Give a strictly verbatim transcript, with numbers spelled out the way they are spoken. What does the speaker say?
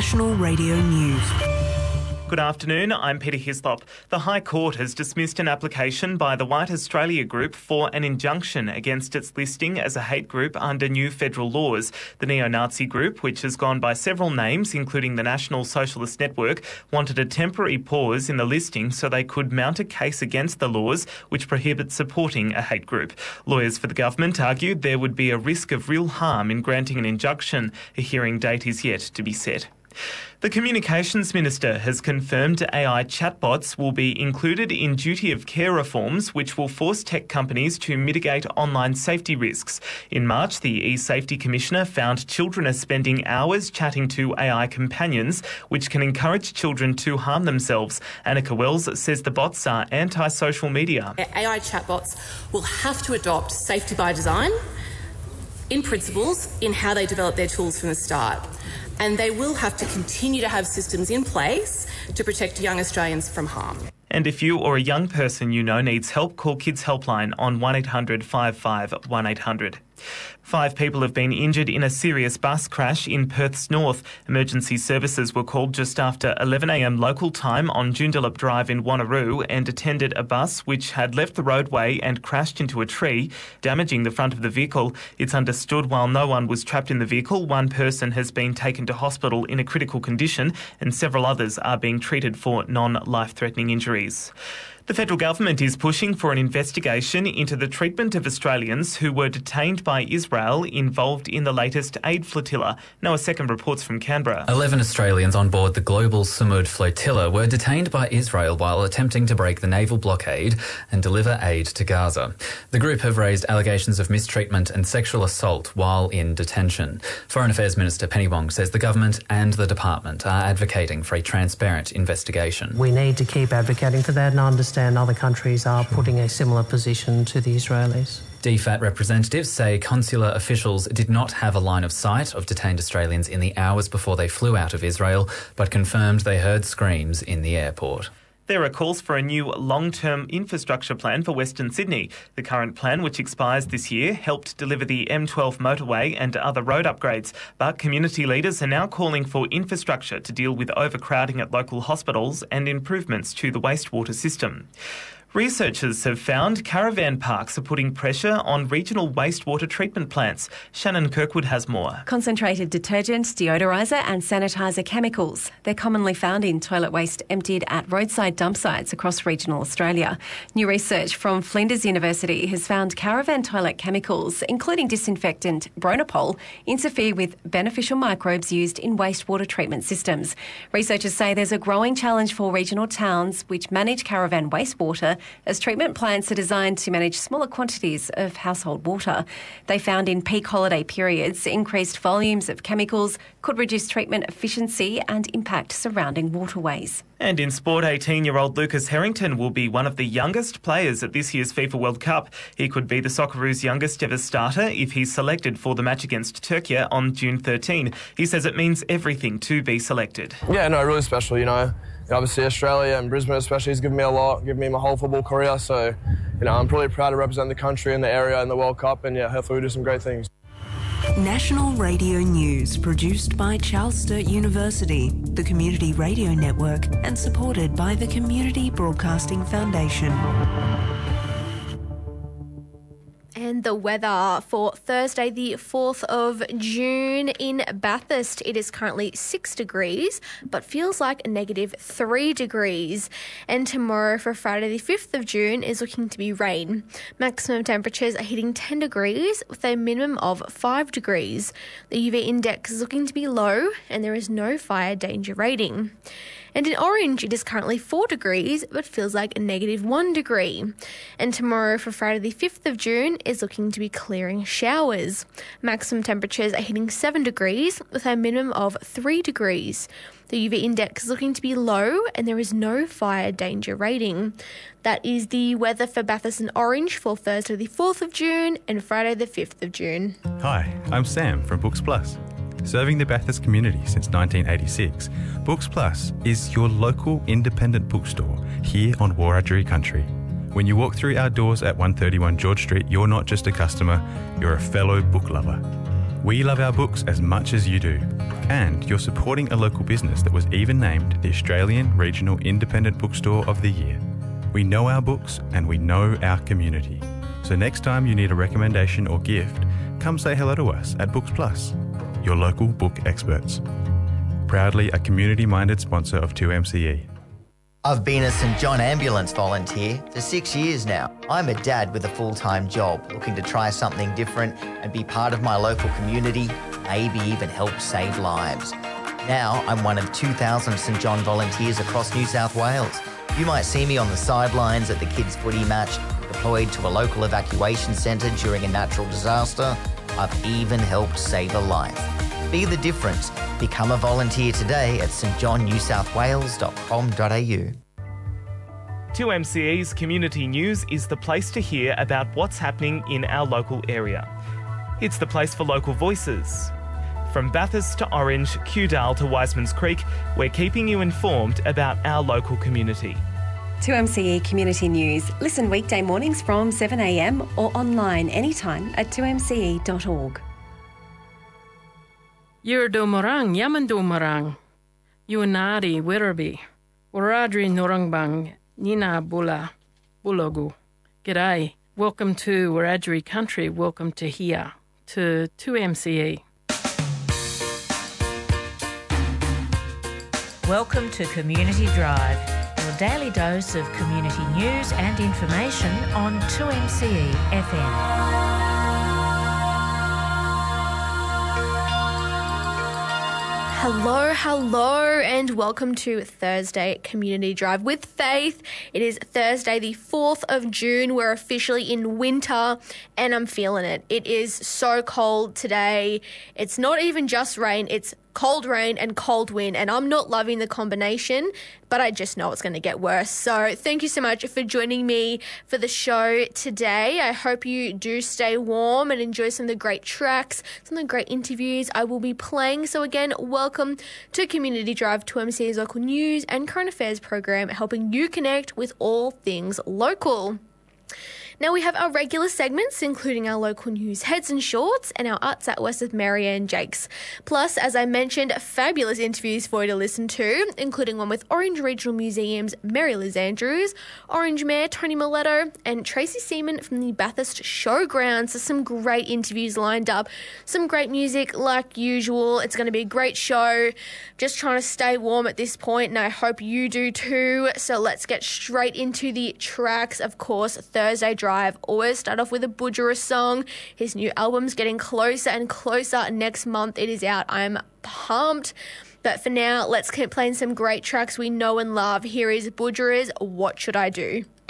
National Radio News. Good afternoon, I'm Peter Hislop. The High Court has dismissed an application by the White Australia Group for an injunction against its listing as a hate group under new federal laws. The neo-Nazi group, which has gone by several names, including the National Socialist Network, wanted a temporary pause in the listing so they could mount a case against the laws which prohibit supporting a hate group. Lawyers for the government argued there would be a risk of real harm in granting an injunction. A hearing date is yet to be set. The Communications Minister has confirmed A I chatbots will be included in duty of care reforms which will force tech companies to mitigate online safety risks. In March, the e-Safety Commissioner found children are spending hours chatting to A I companions, which can encourage children to harm themselves. Annika Wells says the bots are anti-social media. A I chatbots will have to adopt safety by design in principles in how they develop their tools from the start. And they will have to continue to have systems in place to protect young Australians from harm. And if you or a young person you know needs help, call Kids Helpline on one eight hundred five five one eight hundred. Five people have been injured in a serious bus crash in Perth's north. Emergency services were called just after eleven a m local time on Joondalup Drive in Wanneroo and attended a bus which had left the roadway and crashed into a tree, damaging the front of the vehicle. It's understood while no one was trapped in the vehicle, one person has been taken to hospital in a critical condition and several others are being treated for non-life-threatening injuries. The federal government is pushing for an investigation into the treatment of Australians who were detained by Israel involved in the latest aid flotilla. Now a second reports from Canberra. Eleven Australians on board the Global Sumud flotilla were detained by Israel while attempting to break the naval blockade and deliver aid to Gaza. The group have raised allegations of mistreatment and sexual assault while in detention. Foreign Affairs Minister Penny Wong says the government and the department are advocating for a transparent investigation. We need to keep advocating for that and understand other countries are putting a similar position to the Israelis. D F A T representatives say consular officials did not have a line of sight of detained Australians in the hours before they flew out of Israel, but confirmed they heard screams in the airport. There are calls for a new long-term infrastructure plan for Western Sydney. The current plan, which expires this year, helped deliver the M twelve motorway and other road upgrades. But community leaders are now calling for infrastructure to deal with overcrowding at local hospitals and improvements to the wastewater system. Researchers have found caravan parks are putting pressure on regional wastewater treatment plants. Shannon Kirkwood has more. Concentrated detergent, deodoriser and sanitiser chemicals. They're commonly found in toilet waste emptied at roadside dump sites across regional Australia. New research from Flinders University has found caravan toilet chemicals, including disinfectant Bronopol, interfere with beneficial microbes used in wastewater treatment systems. Researchers say there's a growing challenge for regional towns which manage caravan wastewater, as treatment plants are designed to manage smaller quantities of household water. They found in peak holiday periods, increased volumes of chemicals could reduce treatment efficiency and impact surrounding waterways. And in sport, eighteen-year-old Lucas Harrington will be one of the youngest players at this year's FIFA World Cup. He could be the Socceroos' youngest ever starter if he's selected for the match against Turkey on June thirteenth. He says it means everything to be selected. Yeah, no, really special, you know. Obviously, Australia and Brisbane especially has given me a lot, given me my whole football career. So, you know, I'm really proud to represent the country and the area in the World Cup. And, yeah, hopefully we do some great things. National Radio News, produced by Charles Sturt University, the Community Radio Network, and supported by the Community Broadcasting Foundation. And the weather for Thursday, the fourth of June in Bathurst. It is currently six degrees, but feels like a negative three degrees. And tomorrow for Friday, the fifth of June, is looking to be rain. Maximum temperatures are hitting ten degrees with a minimum of five degrees. The U V index is looking to be low and there is no fire danger rating. And in Orange, it is currently four degrees, but feels like a negative one degree. And tomorrow for Friday the fifth of June is looking to be clearing showers. Maximum temperatures are hitting seven degrees with a minimum of three degrees. The U V index is looking to be low and there is no fire danger rating. That is the weather for Bathurst and Orange for Thursday the fourth of June and Friday the fifth of June. Hi, I'm Sam from Books Plus. Serving the Bathurst community since nineteen eighty-six, Books Plus is your local independent bookstore here on Wiradjuri country. When you walk through our doors at one thirty-one George Street, you're not just a customer, you're a fellow book lover. We love our books as much as you do. And you're supporting a local business that was even named the Australian Regional Independent Bookstore of the Year. We know our books and we know our community. So next time you need a recommendation or gift, come say hello to us at Books Plus, your local book experts. Proudly a community-minded sponsor of two M C E. I've been a St John Ambulance volunteer for six years now. I'm a dad with a full-time job, looking to try something different and be part of my local community, maybe even help save lives. Now I'm one of two thousand St John volunteers across New South Wales. You might see me on the sidelines at the kids' footy match, deployed to a local evacuation centre during a natural disaster. I've even helped save a life. Be the difference. Become a volunteer today at s t john new south wales dot com dot a u. two M C E's Community News is the place to hear about what's happening in our local area. It's the place for local voices. From Bathurst to Orange, Kewdale to Wisemans Creek, we're keeping you informed about our local community. two M C E Community News. Listen weekday mornings from seven a m or online anytime at two m c e dot org. Yurdomarang, Yamandomarang, Yuanari, Werribee, Wiradjuri Norangbang, Nina Bula, Bulogu. G'day. Welcome to Wiradjuri Country. Welcome to here, to two M C E. Welcome to Community Drive, your daily dose of community news and information on two M C E F M. Hello, hello, and welcome to Thursday Community Drive with Faith. It is Thursday, the fourth of June. We're officially in winter, and I'm feeling it. It is so cold today. It's not even just rain, it's cold rain and cold wind, and I'm not loving the combination, but I just know it's going to get worse. So thank you so much for joining me for the show today. I hope you do stay warm and enjoy some of the great tracks, some of the great interviews I will be playing. So again, welcome to Community Drive, two M C E's local news and current affairs program, helping you connect with all things local. Now we have our regular segments, including our local news heads and shorts and our Arts Out West with Marianne Jakes. Plus, as I mentioned, fabulous interviews for you to listen to, including one with Orange Regional Museum's Mary Liz Andrews, Orange Mayor Tony Miletto, and Tracy Seaman from the Bathurst Showgrounds. So some great interviews lined up, some great music like usual. It's going to be a great show. Just trying to stay warm at this point, and I hope you do too. So let's get straight into the tracks. Of course, Thursday Drive. Always start off with a Budjerah song. His new album's getting closer and closer. Next month it is out. I'm pumped. But for now, let's keep playing some great tracks we know and love. Here is Budjerah's What Should I Do?